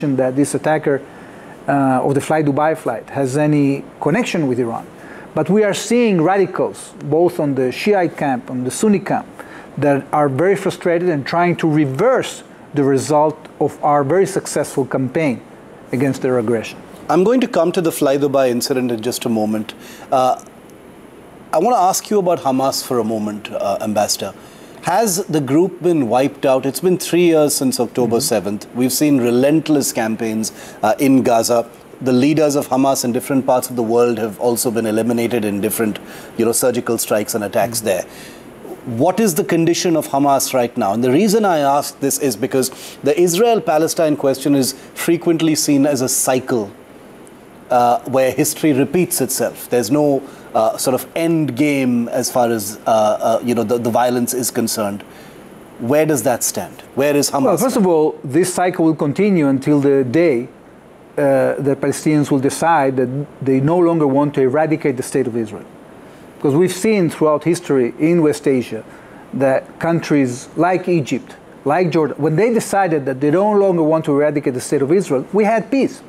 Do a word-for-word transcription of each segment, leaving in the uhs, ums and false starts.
that this attacker uh, of the Fly Dubai flight has any connection with Iran. But we are seeing radicals, both on the Shiite camp, on the Sunni camp, that are very frustrated and trying to reverse the result of our very successful campaign against their aggression. I'm going to come to the Fly Dubai incident in just a moment. Uh, I want to ask you about Hamas for a moment, uh, Ambassador. Has the group been wiped out? It's been three years since October seventh. We've seen relentless campaigns uh, in Gaza. The leaders of Hamas in different parts of the world have also been eliminated in different, you know, surgical strikes and attacks mm-hmm. there. What is the condition of Hamas right now? And the reason I ask this is because the Israel-Palestine question is frequently seen as a cycle uh, where history repeats itself. There's no uh, sort of end game as far as uh, uh, you know the, the violence is concerned. Where does that stand? Where is Hamas? Well, first of all, this cycle will continue until the day uh, the Palestinians will decide that they no longer want to eradicate the state of Israel. Because we've seen throughout history in West Asia that countries like Egypt, like Jordan, when they decided that they no longer want to eradicate the state of Israel, we had peace.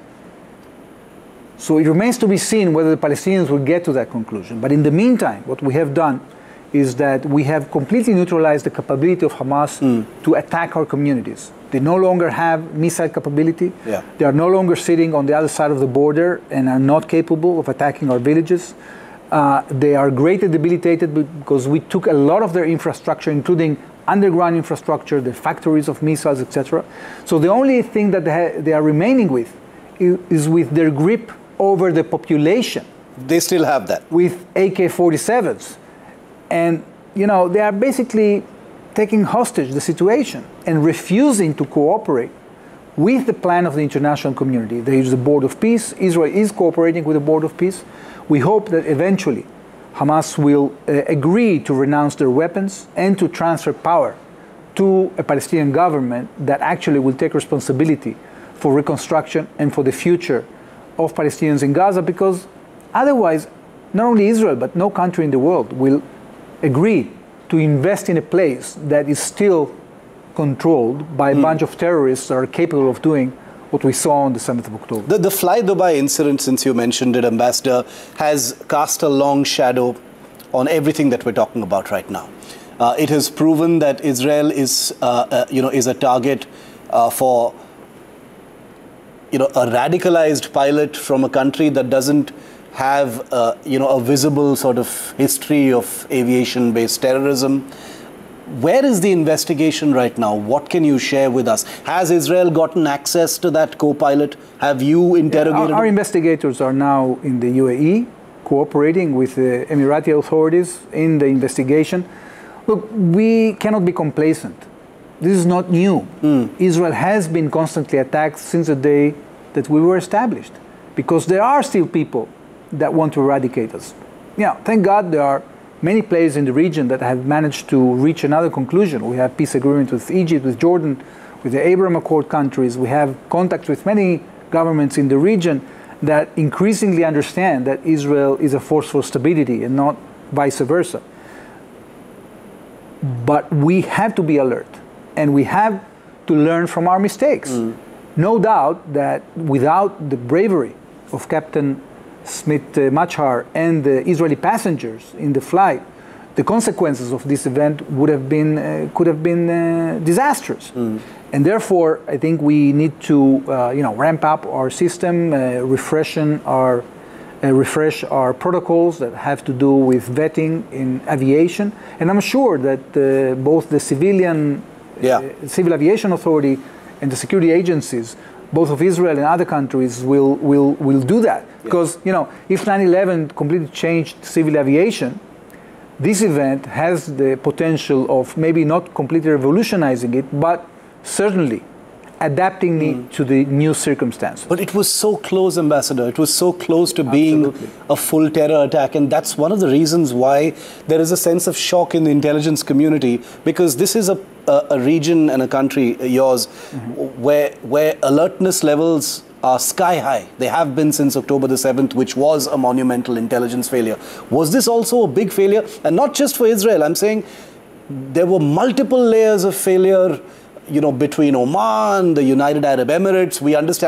So it remains to be seen whether the Palestinians will get to that conclusion. But in the meantime, what we have done is that we have completely neutralized the capability of Hamas mm. to attack our communities. They no longer have missile capability. Yeah. They are no longer sitting on the other side of the border and are not capable of attacking our villages. Uh, they are greatly debilitated because we took a lot of their infrastructure, including underground infrastructure, the factories of missiles, et cetera. So the only thing that they, they are remaining with is with their grip over the population. They still have that. With A K forty-sevens. And, you know, they are basically taking hostage the situation and refusing to cooperate with the plan of the international community. There is the Board of Peace. Israel is cooperating with the Board of Peace. We hope that eventually Hamas will uh, agree to renounce their weapons and to transfer power to a Palestinian government that actually will take responsibility for reconstruction and for the future of Palestinians in Gaza, because otherwise, not only Israel, but no country in the world will agree to invest in a place that is still controlled by a mm. bunch of terrorists that are capable of doing what we saw on the seventh of October. The, the Fly Dubai incident, since you mentioned it, Ambassador, has cast a long shadow on everything that we're talking about right now. Uh, it has proven that Israel is, uh, uh, you know, is a target uh, for, you know, a radicalized pilot from a country that doesn't have, uh, you know, a visible sort of history of aviation-based terrorism. Where is the investigation right now? What can you share with us? Has Israel gotten access to that co-pilot? Have you interrogated yeah, our, our investigators are now in the U A E, cooperating with the Emirati authorities in the investigation. Look, we cannot be complacent. This is not new. Mm. Israel has been constantly attacked since the day that we were established, because there are still people that want to eradicate us. Yeah, thank God there are many players in the region that have managed to reach another conclusion. We have peace agreements with Egypt, with Jordan, with the Abraham Accord countries. We have contacts with many governments in the region that increasingly understand that Israel is a force for stability and not vice versa. But we have to be alert, and we have to learn from our mistakes. Mm. No doubt that without the bravery of Captain Smith uh, Machar and the Israeli passengers in the flight, the consequences of this event would have been uh, could have been uh, disastrous. Mm. And therefore, I think we need to uh, you know ramp up our system, uh, refreshen our uh, refresh our protocols that have to do with vetting in aviation. And I'm sure that uh, both the civilian yeah. uh, civil aviation authority and the security agencies, both of Israel and other countries, will will will do that. Yeah. Because, you know, if nine eleven completely changed civil aviation, this event has the potential of maybe not completely revolutionizing it, but certainly adapting mm. it to the new circumstances. But it was so close, Ambassador. It was so close to being Absolutely. a full terror attack. And that's one of the reasons why there is a sense of shock in the intelligence community, because this is a, a, a region and a country, yours, mm-hmm. where, where alertness levels are sky high. They have been since October the seventh, which was a monumental intelligence failure. Was this also a big failure? And not just for Israel. I'm saying there were multiple layers of failure, you know, between Oman, the United Arab Emirates. We understand